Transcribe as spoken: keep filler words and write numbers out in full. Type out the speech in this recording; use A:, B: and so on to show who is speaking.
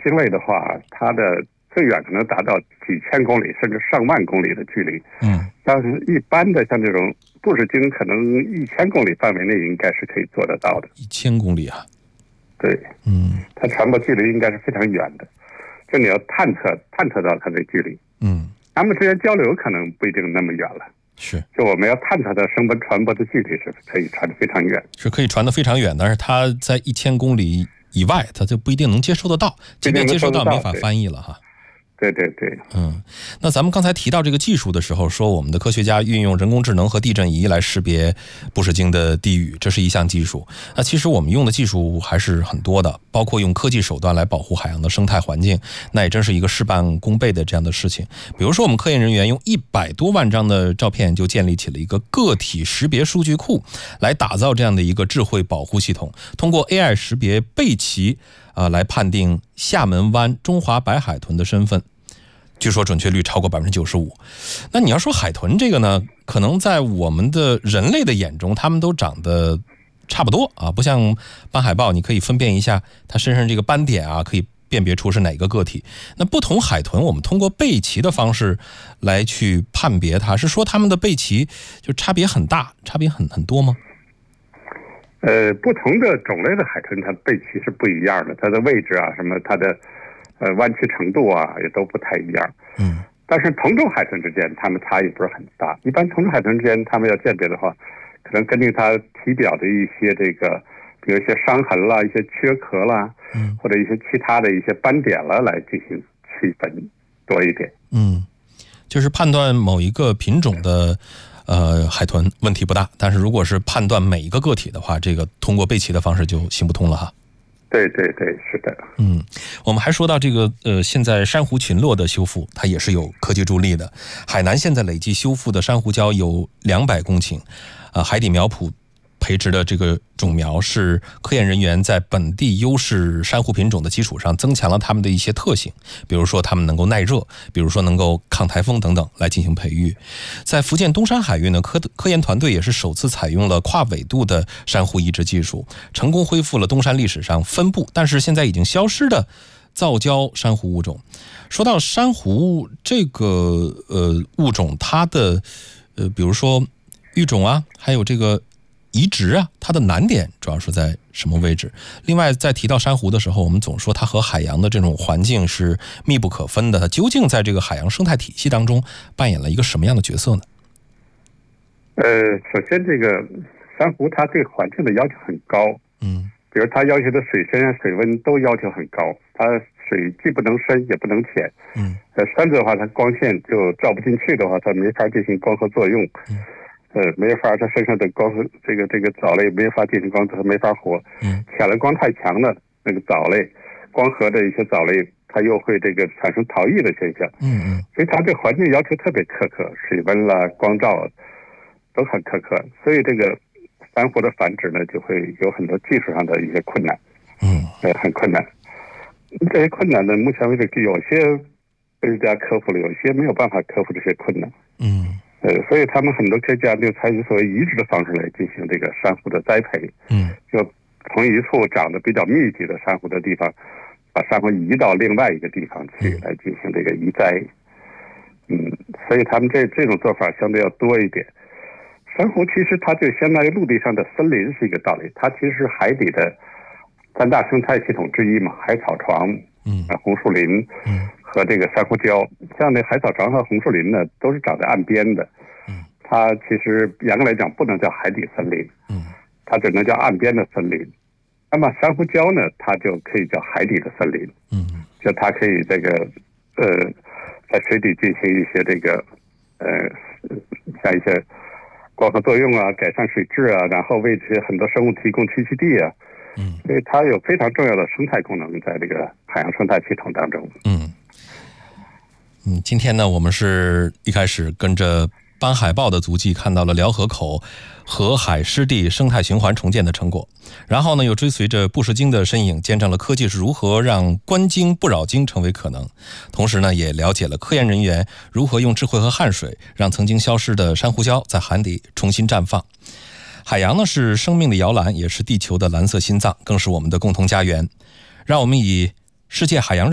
A: 鲸类的话，它的最远可能达到几千公里甚至上万公里的距离。
B: 嗯，
A: 但是一般的像这种布氏鲸，可能一千公里范围内应该是可以做得到的。
B: 一千公里啊？
A: 对，
B: 嗯，
A: 它传播距离应该是非常远的，就你要探测探测到它的距离。
B: 嗯，
A: 它们之间交流可能不一定那么远了。
B: 是，
A: 就我们要探测的声波传播的距离是可以传得非常远，
B: 是可以传得非常远，但是它在一千公里以外，它就不一定能接收得到，即便接收到，没法翻译了哈。
A: 对对对，
B: 嗯，那咱们刚才提到这个技术的时候，说我们的科学家运用人工智能和地震仪来识别布氏鲸的地域，这是一项技术。那其实我们用的技术还是很多的，包括用科技手段来保护海洋的生态环境，那也真是一个事半功倍的这样的事情。比如说，我们科研人员用一百多万张的照片就建立起了一个个体识别数据库，来打造这样的一个智慧保护系统，通过 A I 识别背鳍。啊，来判定厦门湾中华白海豚的身份，据说准确率超过百分之九十五。那你要说海豚这个呢，可能在我们的人类的眼中，它们都长得差不多啊，不像斑海豹，你可以分辨一下它身上这个斑点啊，可以辨别出是哪个个体。那不同海豚，我们通过背鳍的方式来去判别它，是说它们的背鳍就差别很大，差别很很多吗？
A: 呃，不同的种类的海豚，它背鳍是不一样的，它的位置啊，什么它的呃弯曲程度啊，也都不太一样。
B: 嗯，
A: 但是同种海豚之间，它们差异不是很大。一般同种海豚之间，它们要鉴别的话，可能根据它体表的一些这个，比如一些伤痕啦、一些缺壳啦，
B: 嗯，
A: 或者一些其他的一些斑点啦，来进行区分多一点。
B: 嗯，就是判断某一个品种的。呃，海豚问题不大，但是如果是判断每一个个体的话，这个通过背鳍的方式就行不通了哈。
A: 对对对，是的。
B: 嗯，我们还说到这个呃，现在珊瑚群落的修复，它也是有科技助力的。海南现在累计修复的珊瑚礁有两百公顷，呃，海底苗圃培植的这个种苗是科研人员在本地优势珊瑚品种的基础上增强了它们的一些特性，比如说它们能够耐热，比如说能够抗台风等等来进行培育。在福建东山海域呢，科科研团队也是首次采用了跨纬度的珊瑚移植技术，成功恢复了东山历史上分布但是现在已经消失的造礁珊瑚物种。说到珊瑚这个呃物种，它的呃比如说育种啊，还有这个移植啊，它的难点主要是在什么位置？另外，在提到珊瑚的时候，我们总说它和海洋的这种环境是密不可分的，它究竟在这个海洋生态体系当中扮演了一个什么样的角色呢？
A: 呃，首先这个珊瑚它对环境的要求很高，
B: 嗯，
A: 比如它要求的水深啊、水温都要求很高，它水既不能深也不能浅，
B: 嗯，
A: 呃，深的话它光线就照不进去的话，它没法进行光合作用，
B: 嗯。
A: 呃，没法，它身上的光合这个这个藻类没法进行光合，没法活。
B: 嗯，
A: 浅了光太强了，那个藻类，光合的一些藻类，它又会这个产生逃逸的现象。
B: 嗯嗯，
A: 所以它对环境要求特别苛刻，水温啦、光照都很苛刻，所以这个珊瑚的繁殖呢，就会有很多技术上的一些困难。
B: 嗯，
A: 呃，很困难。这些困难呢，目前为止有些科学家克服了，有些没有办法克服这些困难。
B: 嗯。
A: 呃，所以他们很多科学家就采取所谓移植的方式来进行这个珊瑚的栽培。
B: 嗯，
A: 就从一处长得比较密集的珊瑚的地方，把珊瑚移到另外一个地方去，来进行这个移栽。嗯，所以他们这这种做法相对要多一点。珊瑚其实它就相当于陆地上的森林是一个道理，它其实是海底的三大生态系统之一嘛，海草床、
B: 嗯，
A: 红树林，嗯。和这个珊瑚礁，像那海草床和红树林呢，都是长在岸边的。
B: 嗯，
A: 它其实严格来讲不能叫海底森林。
B: 嗯，
A: 它只能叫岸边的森林。那么珊瑚礁呢，它就可以叫海底的森林。
B: 嗯，
A: 就它可以这个呃，在水底进行一些这个呃，像一些光合作用啊，改善水质啊，然后为这些很多生物提供栖息地啊。
B: 嗯，
A: 所以它有非常重要的生态功能在这个海洋生态系统当中。
B: 嗯。嗯，今天呢，我们是一开始跟着斑海豹的足迹看到了辽河口河海湿地生态循环重建的成果，然后呢，又追随着布氏鲸的身影，见证了科技是如何让观鲸不扰鲸成为可能。同时呢，也了解了科研人员如何用智慧和汗水，让曾经消失的珊瑚礁在海底重新绽放。海洋呢，是生命的摇篮，也是地球的蓝色心脏，更是我们的共同家园。让我们以世界海洋日